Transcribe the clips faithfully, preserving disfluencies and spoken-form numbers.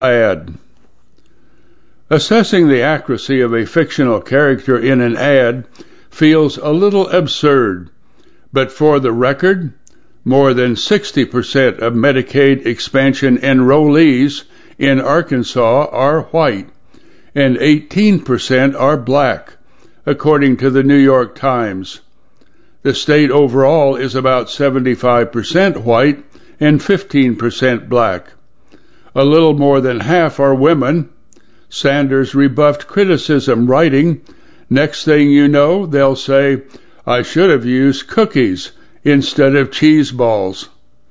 ad. Assessing the accuracy of a fictional character in an ad feels a little absurd, but for the record, more than sixty percent of Medicaid expansion enrollees in Arkansas are white, and eighteen percent are black, according to the New York Times. The state overall is about seventy-five percent white and fifteen percent black. A little more than half are women. Sanders rebuffed criticism, writing, "Next thing you know, they'll say, I should have used cookies instead of cheese balls."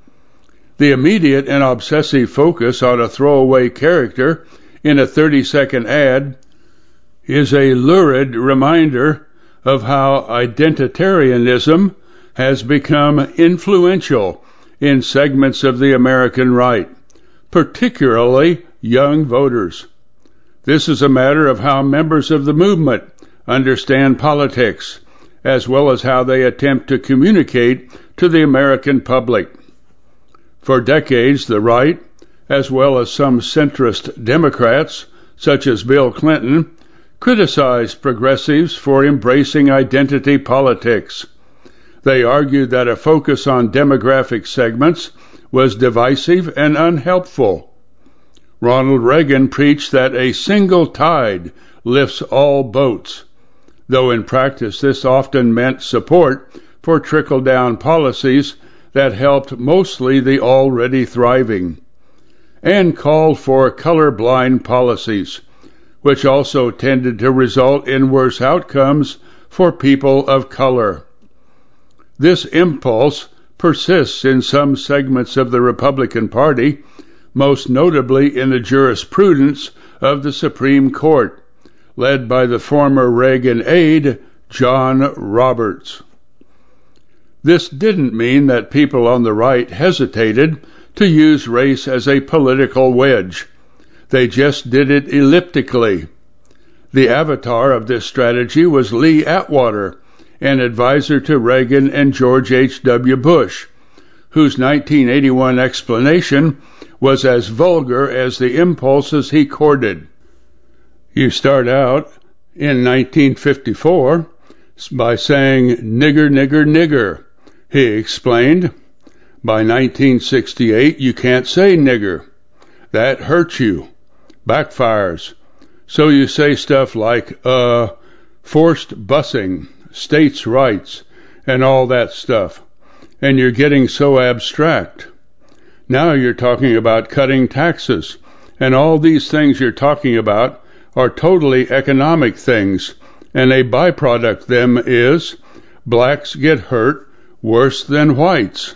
The immediate and obsessive focus on a throwaway character in a thirty-second ad is a lurid reminder of how identitarianism has become influential in segments of the American right, particularly young voters. This is a matter of how members of the movement understand politics, as well as how they attempt to communicate to the American public. For decades, the right, as well as some centrist Democrats, such as Bill Clinton, criticized progressives for embracing identity politics. They argued that a focus on demographic segments was divisive and unhelpful. Ronald Reagan preached that a single tide lifts all boats, though in practice this often meant support for trickle-down policies that helped mostly the already thriving, and called for colorblind policies, which also tended to result in worse outcomes for people of color. This impulse persists in some segments of the Republican Party, most notably in the jurisprudence of the Supreme Court, led by the former Reagan aide, John Roberts. This didn't mean that people on the right hesitated to use race as a political wedge. They just did it elliptically. The avatar of this strategy was Lee Atwater, an advisor to Reagan and George H W Bush, whose nineteen eighty-one explanation was as vulgar as the impulses he courted. You start out in nineteen fifty-four by saying, "Nigger, nigger, nigger," he explained. By nineteen sixty-eight, you can't say nigger. That hurts you, backfires. So you say stuff like, uh, forced busing, states' rights, and all that stuff. And you're getting so abstract. Now you're talking about cutting taxes, and all these things you're talking about are totally economic things, and a byproduct them is blacks get hurt worse than whites.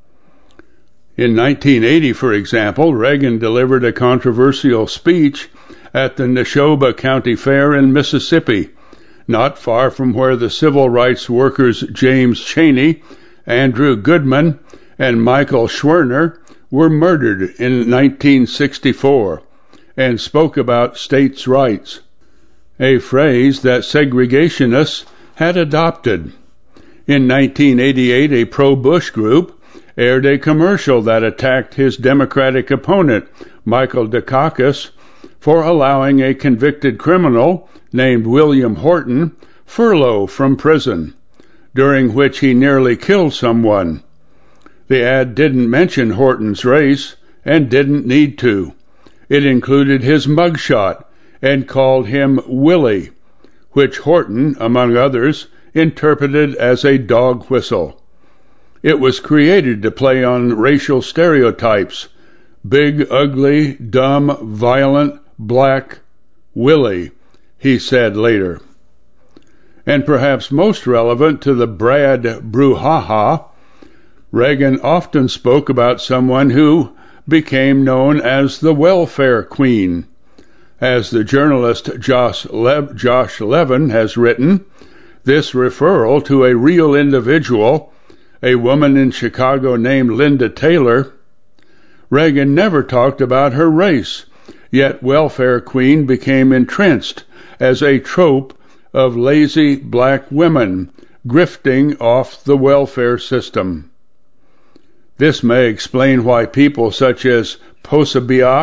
In nineteen eighty, for example, Reagan delivered a controversial speech at the Neshoba County Fair in Mississippi, not far from where the civil rights workers James Chaney, Andrew Goodman, and Michael Schwerner were murdered in nineteen sixty-four, and spoke about states' rights, a phrase that segregationists had adopted. In nineteen eighty-eight, a pro-Bush group aired a commercial that attacked his Democratic opponent, Michael Dukakis, for allowing a convicted criminal named William Horton furlough from prison, during which he nearly killed someone. The ad didn't mention Horton's race, and didn't need to. It included his mugshot and called him Willie, which Horton, among others, interpreted as a dog whistle. It was created to play on racial stereotypes: big, ugly, dumb, violent, black, Willie, he said later. And perhaps most relevant to the Brad brouhaha, Reagan often spoke about someone who became known as the welfare queen. As the journalist Josh, Le- Josh Levin has written, this referral to a real individual, a woman in Chicago named Linda Taylor. Reagan never talked about her race, yet welfare queen became entrenched as a trope of lazy black women grifting off the welfare system. This may explain why people such as Posobiec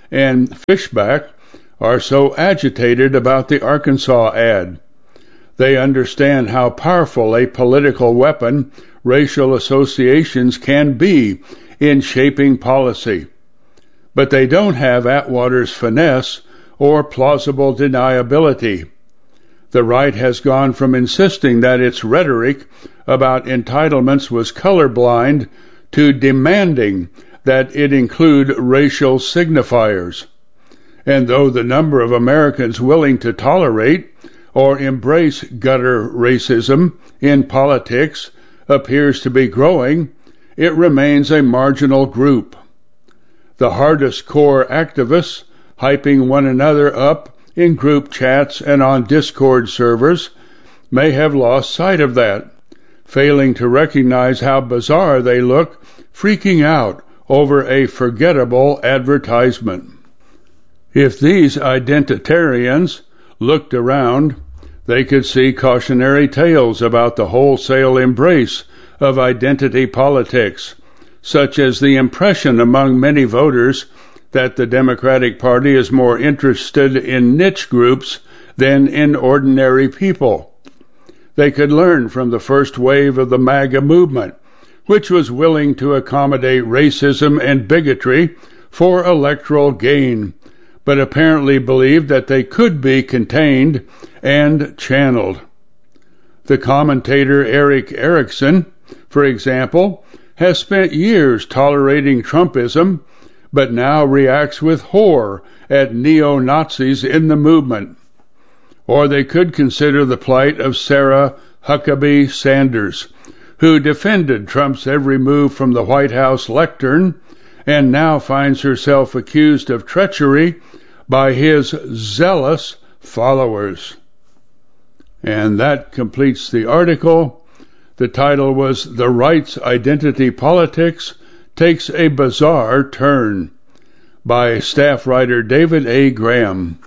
and Fishback are so agitated about the Arkansas ad. They understand how powerful a political weapon racial associations can be in shaping policy. But they don't have Atwater's finesse or plausible deniability. The right has gone from insisting that its rhetoric about entitlements was colorblind to demanding that it include racial signifiers. And though the number of Americans willing to tolerate or embrace gutter racism in politics appears to be growing, it remains a marginal group. The hardest core activists, hyping one another up in group chats and on Discord servers, may have lost sight of that, failing to recognize how bizarre they look, freaking out over a forgettable advertisement. If these identitarians looked around, they could see cautionary tales about the wholesale embrace of identity politics, such as the impression among many voters that the Democratic Party is more interested in niche groups than in ordinary people. They could learn from the first wave of the MAGA movement, which was willing to accommodate racism and bigotry for electoral gain, but apparently believed that they could be contained and channeled. The commentator Eric Erickson, for example, has spent years tolerating Trumpism, but now reacts with horror at neo-Nazis in the movement. Or they could consider the plight of Sarah Huckabee Sanders, who defended Trump's every move from the White House lectern and now finds herself accused of treachery by his zealous followers. And that completes the article. The title was "The Right's Identity Politics Takes a Bizarre Turn" by staff writer David A. Graham.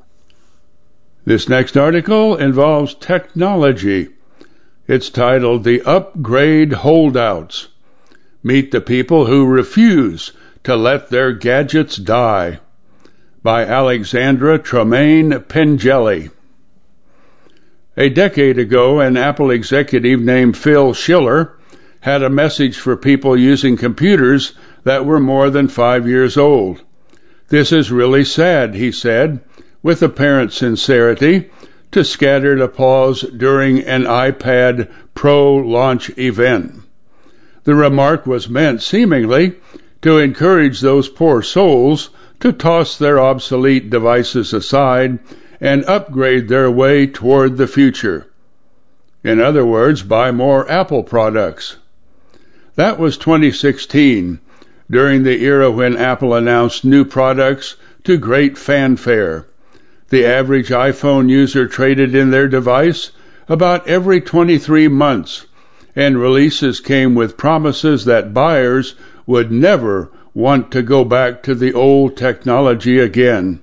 This next article involves technology. It's titled "The Upgrade Holdouts. Meet the People Who Refuse to Let Their Gadgets Die" by Alexandra Tremaine Pengelly. A decade ago, an Apple executive named Phil Schiller had a message for people using computers that were more than five years old. "This is really sad," he said, with apparent sincerity, to scattered applause during an iPad Pro launch event. The remark was meant, seemingly, to encourage those poor souls to toss their obsolete devices aside and upgrade their way toward the future. In other words, buy more Apple products. That was twenty sixteen, during the era when Apple announced new products to great fanfare. The average iPhone user traded in their device about every twenty-three months, and releases came with promises that buyers would never want to go back to the old technology again.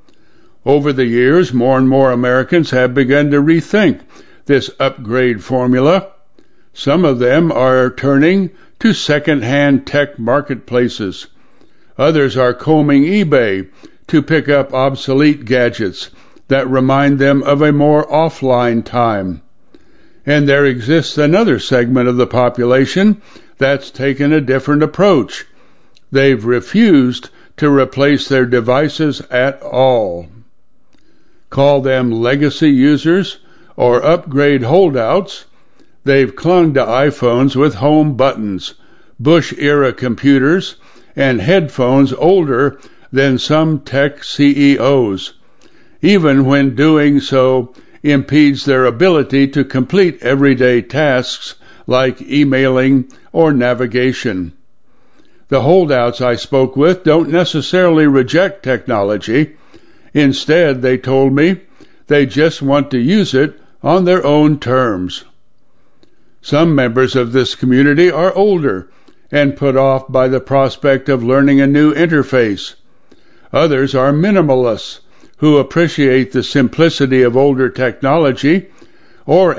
Over the years, more and more Americans have begun to rethink this upgrade formula. Some of them are turning to second-hand tech marketplaces. Others are combing eBay to pick up obsolete gadgets that remind them of a more offline time. And there exists another segment of the population that's taken a different approach. They've refused to replace their devices at all. Call them legacy users or upgrade holdouts. They've clung to iPhones with home buttons, Bush-era computers, and headphones older than some tech C E Os, even when doing so impedes their ability to complete everyday tasks like emailing or navigation. The holdouts I spoke with don't necessarily reject technology. Instead, they told me, they just want to use it on their own terms. Some members of this community are older and put off by the prospect of learning a new interface. Others are minimalists who appreciate the simplicity of older technology, or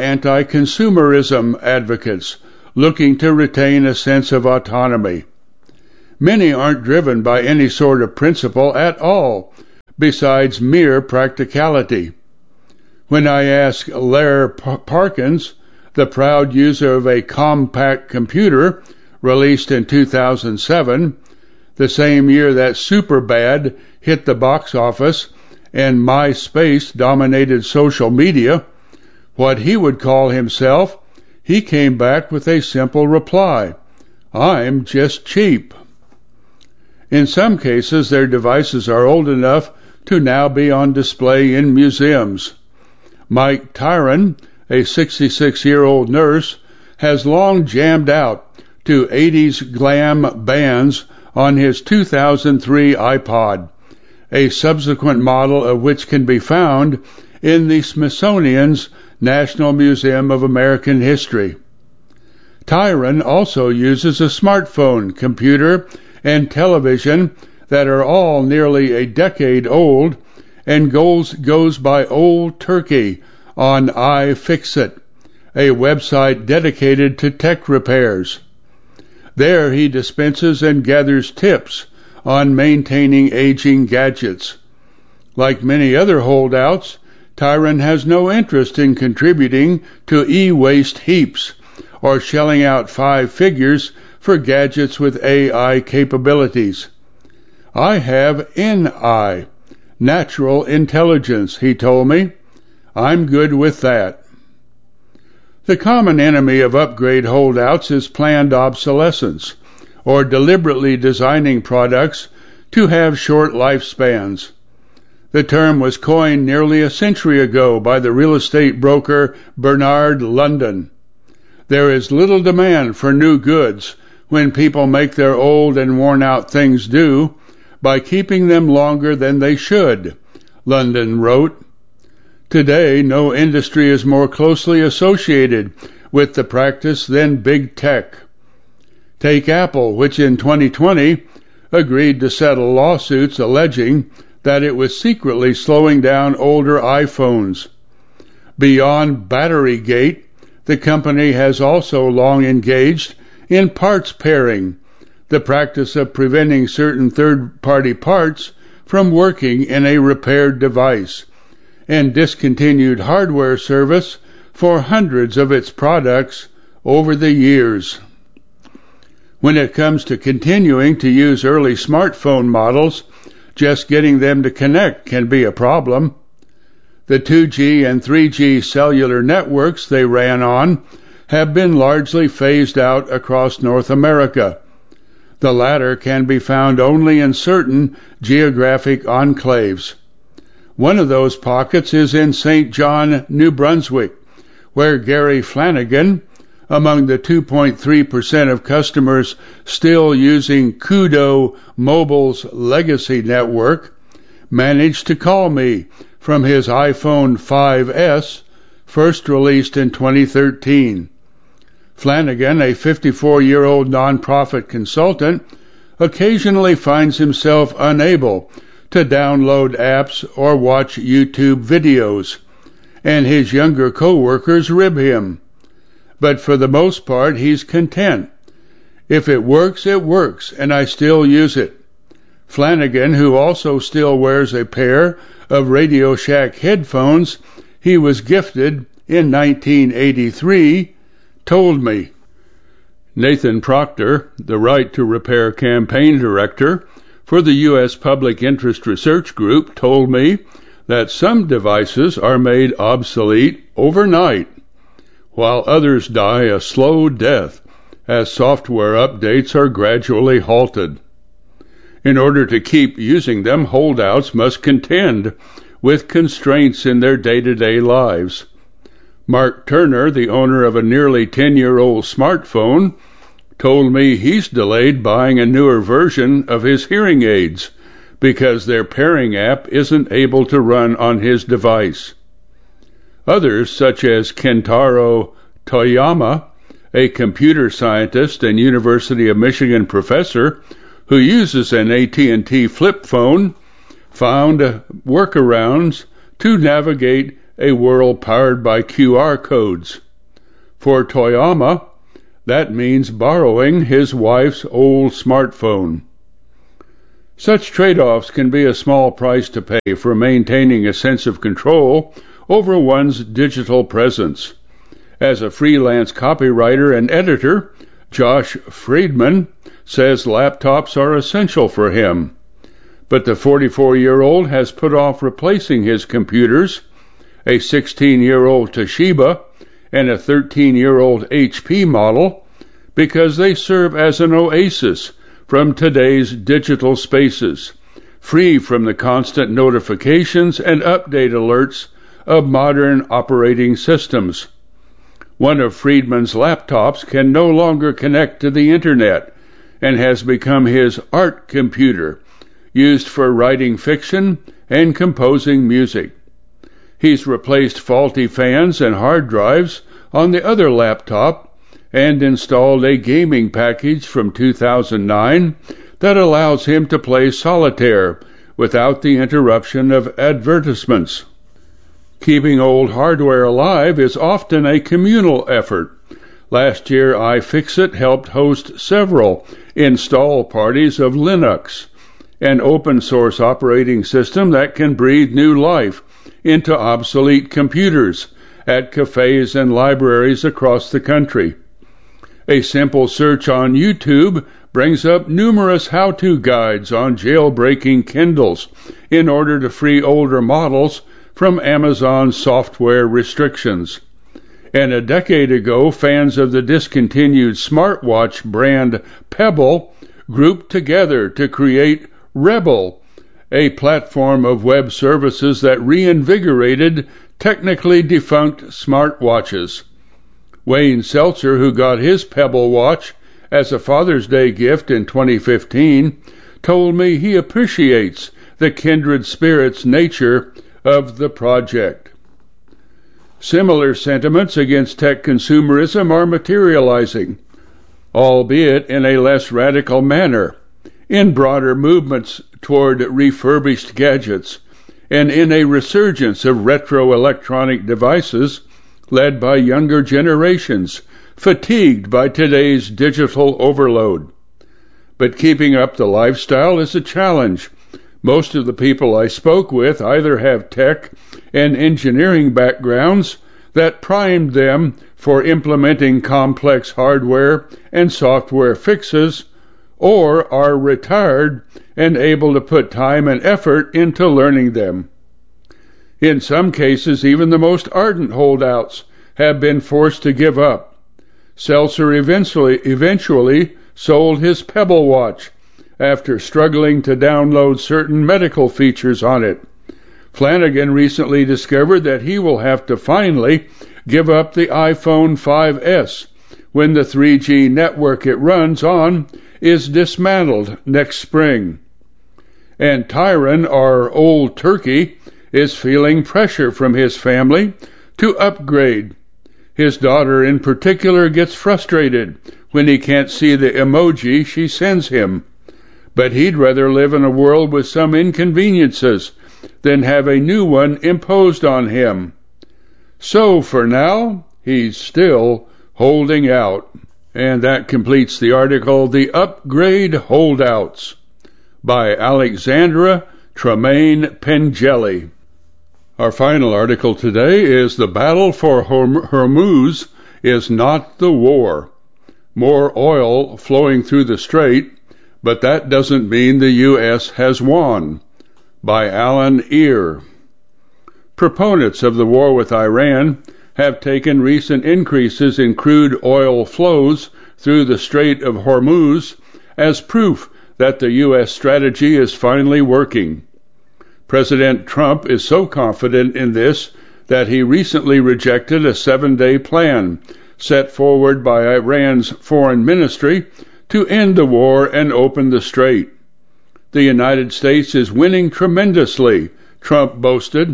anti-consumerism advocates looking to retain a sense of autonomy. Many aren't driven by any sort of principle at all, besides mere practicality. When I ask Laird Parkins, the proud user of a compact computer released in two thousand seven, the same year that Superbad hit the box office and MySpace dominated social media, what he would call himself, he came back with a simple reply: I'm just cheap. In some cases, their devices are old enough to now be on display in museums. Mike Tyron, a sixty-six-year-old nurse, has long jammed out to eighties glam bands on his two thousand three iPod, a subsequent model of which can be found in the Smithsonian's National Museum of American History. Tyron also uses a smartphone, computer, and television that are all nearly a decade old and goes, goes by Old Turkey on iFixit, a website dedicated to tech repairs. There he dispenses and gathers tips on maintaining aging gadgets. Like many other holdouts, Tyron has no interest in contributing to e-waste heaps or shelling out five figures for gadgets with A I capabilities. I have N I, natural intelligence, he told me. I'm good with that. The common enemy of upgrade holdouts is planned obsolescence, or deliberately designing products to have short lifespans. The term was coined nearly a century ago by the real estate broker Bernard London. There is little demand for new goods when people make their old and worn-out things do by keeping them longer than they should, London wrote. Today, no industry is more closely associated with the practice than big tech. Take Apple, which in twenty twenty agreed to settle lawsuits alleging that it was secretly slowing down older iPhones. Beyond Batterygate, the company has also long engaged in parts pairing, the practice of preventing certain third-party parts from working in a repaired device, and discontinued hardware service for hundreds of its products over the years. When it comes to continuing to use early smartphone models, just getting them to connect can be a problem. The two G and three G cellular networks they ran on have been largely phased out across North America. The latter can be found only in certain geographic enclaves. One of those pockets is in Saint John, New Brunswick, where Gary Flanagan, among the two point three percent of customers still using Koodo Mobile's legacy network, managed to call me from his iPhone five S, first released in twenty thirteen. Flanagan, a fifty-four-year-old nonprofit consultant, occasionally finds himself unable to download apps or watch YouTube videos, and his younger co-workers rib him. But for the most part, he's content. If it works, it works, and I still use it. Flanagan, who also still wears a pair of Radio Shack headphones he was gifted in nineteen eighty-three, told me. Nathan Proctor, the Right to Repair campaign director for the U S Public Interest Research Group, told me that some devices are made obsolete overnight, while others die a slow death as software updates are gradually halted. In order to keep using them, holdouts must contend with constraints in their day-to-day lives. Mark Turner, the owner of a nearly ten-year-old smartphone, told me he's delayed buying a newer version of his hearing aids because their pairing app isn't able to run on his device. Others, such as Kentaro Toyama, a computer scientist and University of Michigan professor who uses an A T and T flip phone, found workarounds to navigate a world powered by Q R codes. For Toyama, that means borrowing his wife's old smartphone. Such trade-offs can be a small price to pay for maintaining a sense of control over one's digital presence. As a freelance copywriter and editor, Josh Friedman says laptops are essential for him. But the forty-four-year-old has put off replacing his computers, a sixteen-year-old Toshiba and a thirteen-year-old H P model, because they serve as an oasis from today's digital spaces, free from the constant notifications and update alerts of modern operating systems. One of Friedman's laptops can no longer connect to the internet and has become his art computer, used for writing fiction and composing music. He's replaced faulty fans and hard drives on the other laptop and installed a gaming package from two thousand nine that allows him to play solitaire without the interruption of advertisements. Keeping old hardware alive is often a communal effort. Last year, iFixit helped host several install parties of Linux, an open-source operating system that can breathe new life into obsolete computers at cafes and libraries across the country. A simple search on YouTube brings up numerous how-to guides on jailbreaking Kindles in order to free older models from Amazon software restrictions. And a decade ago, fans of the discontinued smartwatch brand Pebble grouped together to create Rebel, a platform of web services that reinvigorated technically defunct smartwatches. Wayne Seltzer, who got his Pebble watch as a Father's Day gift in twenty fifteen, told me he appreciates the kindred spirits nature of the project. Similar sentiments against tech consumerism are materializing, albeit in a less radical manner, in broader movements toward refurbished gadgets, and in a resurgence of retro electronic devices led by younger generations, fatigued by today's digital overload. But keeping up the lifestyle is a challenge. Most of the people I spoke with either have tech and engineering backgrounds that primed them for implementing complex hardware and software fixes, or are retired and able to put time and effort into learning them. In some cases, even the most ardent holdouts have been forced to give up. Seltzer eventually, eventually sold his Pebble watch after struggling to download certain medical features on it. Flanagan recently discovered that he will have to finally give up the iPhone five S when the three G network it runs on is dismantled next spring. And Tyron, our old turkey, is feeling pressure from his family to upgrade. His daughter in particular gets frustrated when he can't see the emoji she sends him, but he'd rather live in a world with some inconveniences than have a new one imposed on him. So for now, he's still holding out. And that completes the article, The Upgrade Holdouts, by Alexandra Tremaine Pengelly. Our final article today is The Battle for Hormuz is Not the War. More oil flowing through the strait, but that doesn't mean the U S has won, by Alan Ear. Proponents of the war with Iran have taken recent increases in crude oil flows through the Strait of Hormuz as proof that the U S strategy is finally working. President Trump is so confident in this that he recently rejected a seven-day plan set forward by Iran's foreign ministry to end the war and open the strait. The United States is winning tremendously, Trump boasted.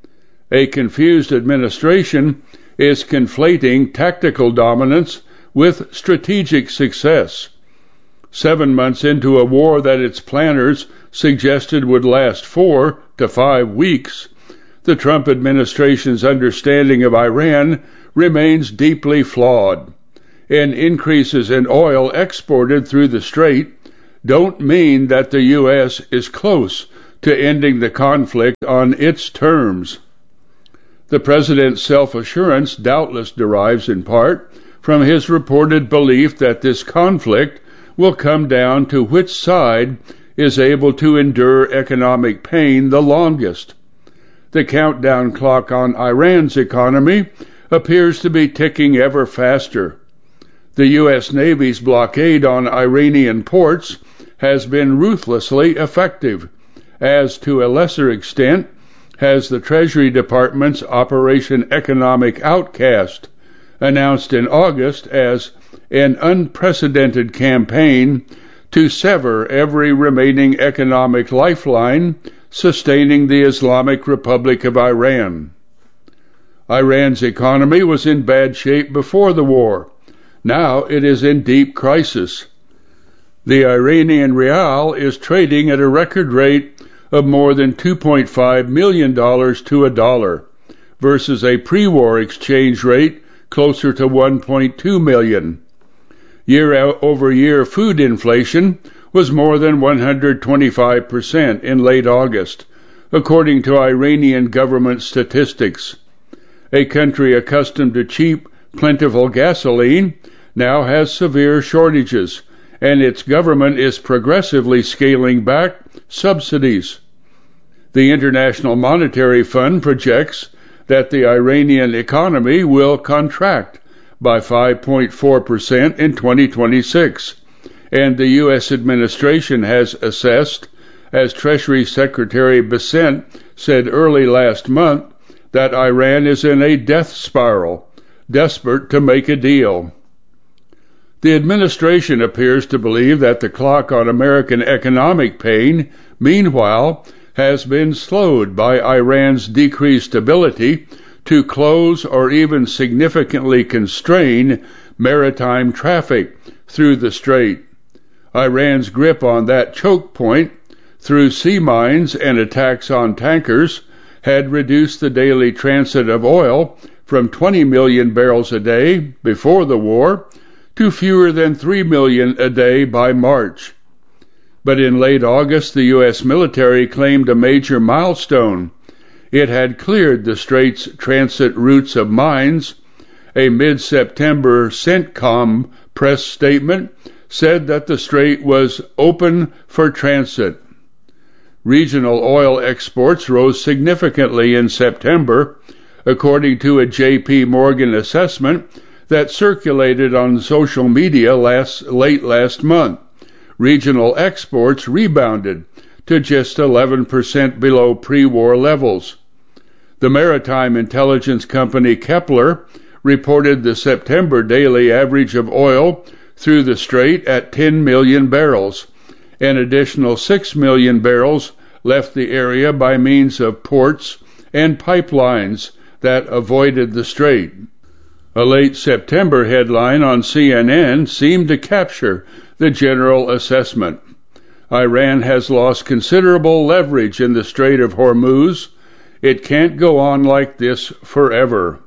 A confused administration is conflating tactical dominance with strategic success. Seven months into a war that its planners suggested would last four to five weeks, the Trump administration's understanding of Iran remains deeply flawed, and increases in oil exported through the strait don't mean that the U S is close to ending the conflict on its terms. The president's self-assurance doubtless derives in part from his reported belief that this conflict will come down to which side is able to endure economic pain the longest. The countdown clock on Iran's economy appears to be ticking ever faster. The U S Navy's blockade on Iranian ports has been ruthlessly effective, as to a lesser extent has the Treasury Department's Operation Economic Outcast, announced in August as an unprecedented campaign to sever every remaining economic lifeline sustaining the Islamic Republic of Iran. Iran's economy was in bad shape before the war. Now it is in deep crisis. The Iranian rial is trading at a record rate of more than two point five million dollars to a dollar, versus a pre-war exchange rate closer to one point two million. Year-over-year food inflation was more than one hundred twenty-five percent in late August, according to Iranian government statistics. A country accustomed to cheap, plentiful gasoline now has severe shortages, and its government is progressively scaling back subsidies. The International Monetary Fund projects that the Iranian economy will contract by five point four percent in twenty twenty-six, and the U S administration has assessed, as Treasury Secretary Bessent said early last month, that Iran is in a death spiral, desperate to make a deal. The administration appears to believe that the clock on American economic pain, meanwhile, has been slowed by Iran's decreased ability to close or even significantly constrain maritime traffic through the strait. Iran's grip on that choke point through sea mines and attacks on tankers had reduced the daily transit of oil from twenty million barrels a day before the war to fewer than three million a day by March. But in late August, the U S military claimed a major milestone. It had cleared the strait's transit routes of mines. A mid-September CENTCOM press statement said that the strait was open for transit. Regional oil exports rose significantly in September, according to a J P Morgan assessment that circulated on social media last, late last month. Regional exports rebounded to just eleven percent below pre-war levels. The maritime intelligence company Kepler reported the September daily average of oil through the strait at ten million barrels. An additional six million barrels left the area by means of ports and pipelines that avoided the strait. A late September headline on C N N seemed to capture the general assessment. Iran has lost considerable leverage in the Strait of Hormuz. It can't go on like this forever.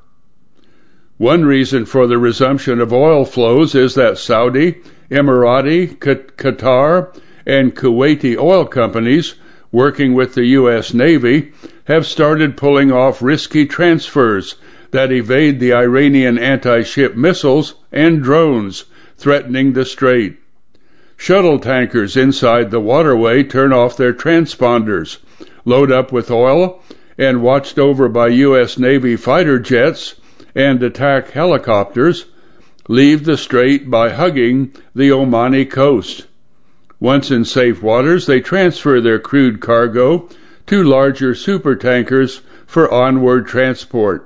One reason for the resumption of oil flows is that Saudi, Emirati, Qatar, and Kuwaiti oil companies, working with the U S Navy, have started pulling off risky transfers that evade the Iranian anti-ship missiles and drones threatening the strait. Shuttle tankers inside the waterway turn off their transponders, load up with oil, and watched over by U S Navy fighter jets and attack helicopters, leave the strait by hugging the Omani coast. Once in safe waters, they transfer their crude cargo to larger supertankers for onward transport.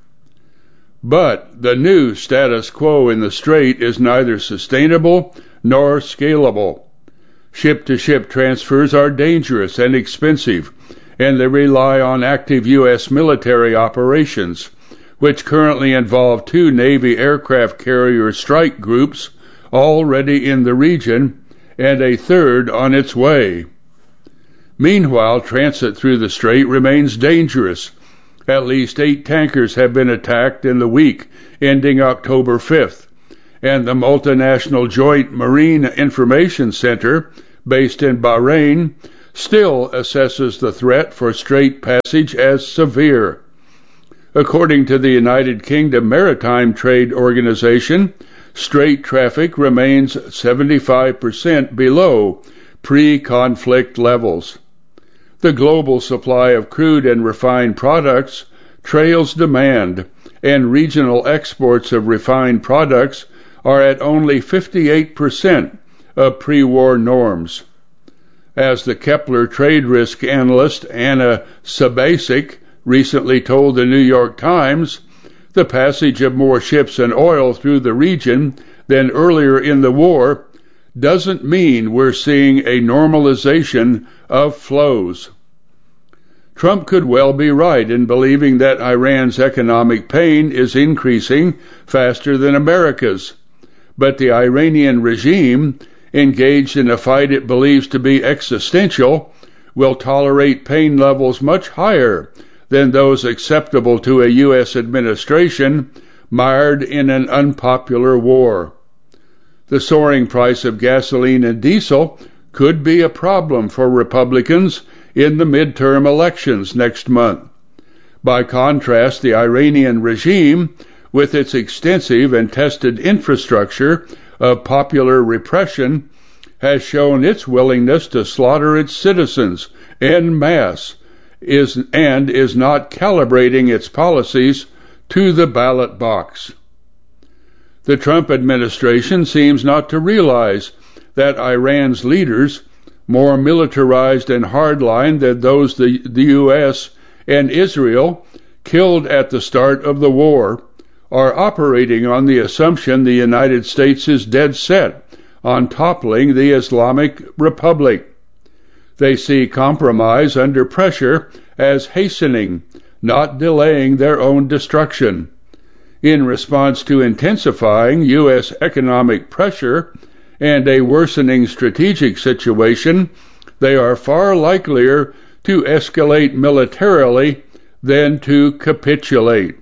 But the new status quo in the strait is neither sustainable nor scalable. Ship-to-ship transfers are dangerous and expensive, and they rely on active U S military operations, which currently involve two Navy aircraft carrier strike groups already in the region and a third on its way. Meanwhile, transit through the strait remains dangerous. At least eight tankers have been attacked in the week ending October fifth, and the Multinational Joint Marine Information Center based in Bahrain, still assesses the threat for Strait passage as severe. According to the United Kingdom Maritime Trade Organization, Strait traffic remains seventy-five percent below pre-conflict levels. The global supply of crude and refined products trails demand, and regional exports of refined products are at only fifty-eight percent of pre-war norms. As the Kepler trade risk analyst Anna Sabasic recently told the New York Times, the passage of more ships and oil through the region than earlier in the war doesn't mean we're seeing a normalization of flows. Trump could well be right in believing that Iran's economic pain is increasing faster than America's, but the Iranian regime, engaged in a fight it believes to be existential, will tolerate pain levels much higher than those acceptable to a U S administration mired in an unpopular war. The soaring price of gasoline and diesel could be a problem for Republicans in the midterm elections next month. By contrast, the Iranian regime, with its extensive and tested infrastructure of popular repression, has shown its willingness to slaughter its citizens en masse is, and is not calibrating its policies to the ballot box. The Trump administration seems not to realize that Iran's leaders, more militarized and hardline than those the, the U S and Israel killed at the start of the war, are operating on the assumption the United States is dead set on toppling the Islamic Republic. They see compromise under pressure as hastening, not delaying their own destruction. In response to intensifying U S economic pressure and a worsening strategic situation, they are far likelier to escalate militarily than to capitulate.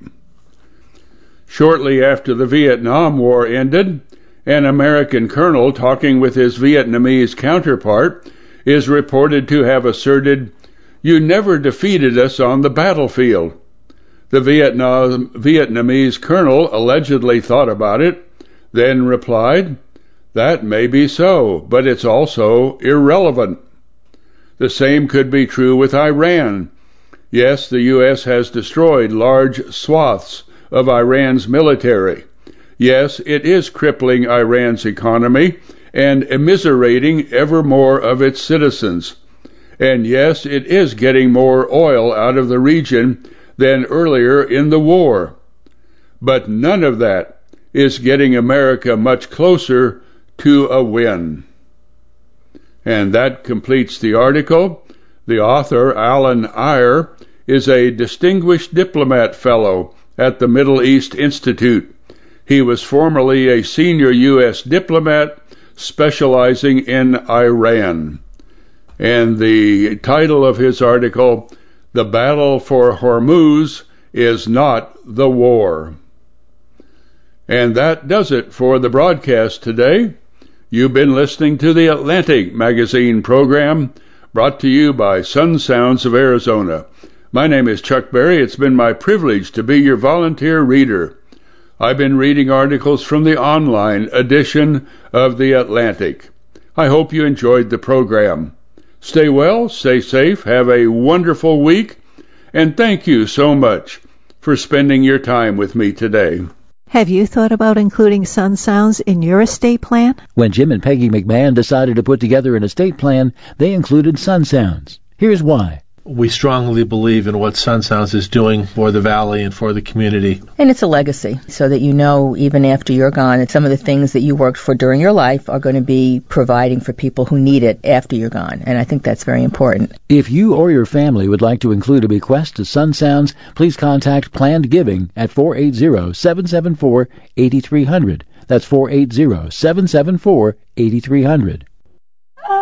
Shortly after the Vietnam War ended, an American colonel talking with his Vietnamese counterpart is reported to have asserted, "You never defeated us on the battlefield." The Vietnam, Vietnamese colonel allegedly thought about it, then replied, "That may be so, but it's also irrelevant." The same could be true with Iran. Yes, the U S has destroyed large swaths of Iran's military. Yes, it is crippling Iran's economy and immiserating ever more of its citizens. And yes, it is getting more oil out of the region than earlier in the war. But none of that is getting America much closer to a win. And that completes the article. The author, Alan Eyre, is a distinguished diplomat fellow at the Middle East Institute. He was formerly a senior U S diplomat specializing in Iran. And the title of his article, "The Battle for Hormuz is Not the War." And that does it for the broadcast today. You've been listening to the Atlantic Magazine program, brought to you by Sun Sounds of Arizona. My name is Chuck Berry. It's been my privilege to be your volunteer reader. I've been reading articles from the online edition of the Atlantic. I hope you enjoyed the program. Stay well, stay safe, have a wonderful week, and thank you so much for spending your time with me today. Have you thought about including Sun Sounds in your estate plan? When Jim and Peggy McMahon decided to put together an estate plan, they included Sun Sounds. Here's why. We strongly believe in what Sun Sounds is doing for the Valley and for the community. And it's a legacy, so that you know, even after you're gone, that some of the things that you worked for during your life are going to be providing for people who need it after you're gone. And I think that's very important. If you or your family would like to include a bequest to Sun Sounds, please contact Planned Giving at four eight zero, seven seven four, eight three zero zero. That's four eight zero, seven seven four, eight three zero zero.